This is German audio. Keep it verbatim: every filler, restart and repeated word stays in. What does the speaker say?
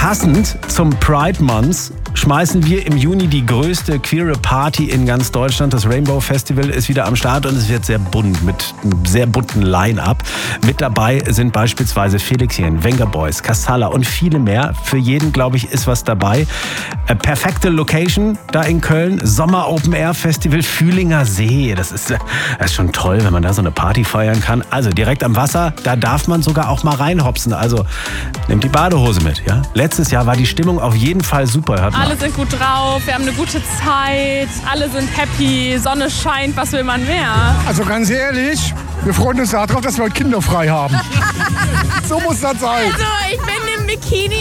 Passend zum Pride Month schmeißen wir im Juni die größte queere Party in ganz Deutschland. Das Rainbow Festival ist wieder am Start und es wird sehr bunt mit einem sehr bunten Line-Up. Mit dabei sind beispielsweise Felixchen, Venga Boys, Kassala und viele mehr. Für jeden, glaube ich, ist was dabei. Äh, perfekte Location da in Köln. Sommer Open Air Festival Fühlinger See. Das ist, das ist schon toll, wenn man da so eine Party feiern kann. Also direkt am Wasser, da darf man sogar auch mal reinhopsen. Also nehmt die Badehose mit. Ja? Letztes Jahr war die Stimmung auf jeden Fall super. Hört mal. Alle sind gut drauf, wir haben eine gute Zeit, alle sind happy, Sonne scheint, was will man mehr? Also ganz ehrlich, wir freuen uns darauf, dass wir heute kinderfrei haben. So muss das sein. Also ich bin im Bikini